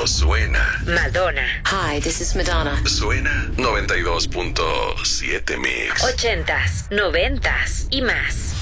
suena. Madonna. Hi, this is Madonna. Suena 92.7 Mix. 80s, 90s y más.